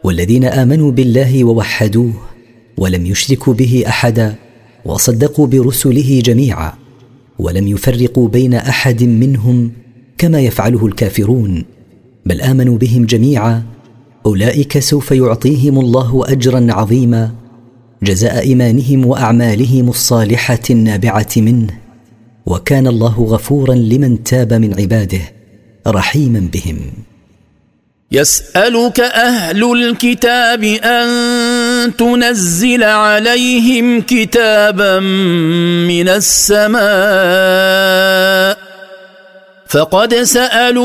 والذين آمنوا بالله ووحدوه ولم يشركوا به أحدا وصدقوا برسله جميعا ولم يفرقوا بين أحد منهم كما يفعله الكافرون، بل آمنوا بهم جميعا، أولئك سوف يعطيهم الله أجرا عظيما جزاء إيمانهم وأعمالهم الصالحة النابعة منه، وكان الله غفورا لمن تاب من عباده رحيما بهم. يسألك أهل الكتاب أن تنزل عليهم كتابا من السماء فقد سألوا